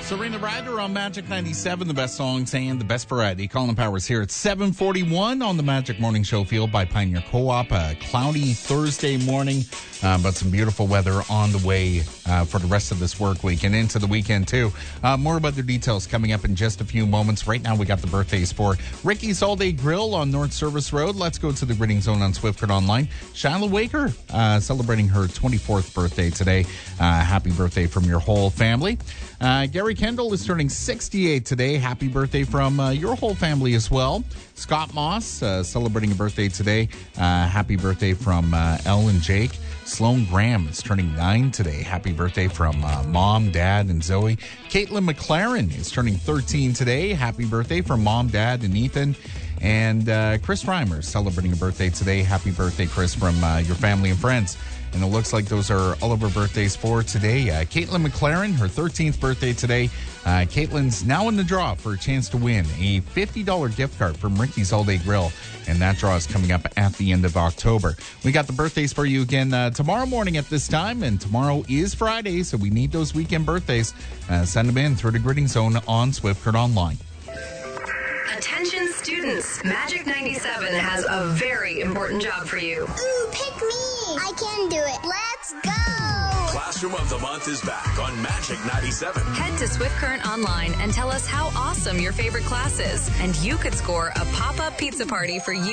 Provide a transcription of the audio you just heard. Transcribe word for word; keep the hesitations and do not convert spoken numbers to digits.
Serena Ryder on Magic ninety-seven, the best songs and the best variety. Colin Powers here at seven forty-one on the Magic Morning Show, fueled by Pioneer Co-op. A cloudy Thursday morning, uh, but some beautiful weather on the way uh, for the rest of this work week and into the weekend, too. Uh, more about the details coming up in just a few moments. Right now, we got the birthdays for Ricky's All Day Grill on North Service Road. Let's go to the Gridding Zone on Swift Current Online. Shiloh Waker uh, celebrating her twenty-fourth birthday today. Uh, happy birthday from your whole family. Uh, Gary Kendall is turning sixty-eight today. Happy birthday from uh, your whole family as well. Scott Moss uh, celebrating a birthday today. Uh, happy birthday from uh, Elle and Jake. Sloan Graham is turning nine today. Happy birthday from uh, Mom, Dad, and Zoe. Caitlin McLaren is turning thirteen today. Happy birthday from Mom, Dad, and Ethan. And uh, Chris Reimer is celebrating a birthday today. Happy birthday, Chris, from uh, your family and friends. And it looks like those are all of our birthdays for today. Uh, Caitlin McLaren, her thirteenth birthday today. Uh, Caitlin's now in the draw for a chance to win a fifty dollars gift card from Ricky's All Day Grill. And that draw is coming up at the end of October. We got the birthdays for you again uh, tomorrow morning at this time. And tomorrow is Friday, so we need those weekend birthdays. Uh, send them in through the Gridding Zone on Swift Current Online. Attention students, Magic ninety-seven has a very important job for you. Ooh, pick me! I can do it. Let's go! Classroom of the Month is back on Magic ninety-seven. Head to Swift Current Online and tell us how awesome your favorite class is, and you could score a pop-up pizza party for you.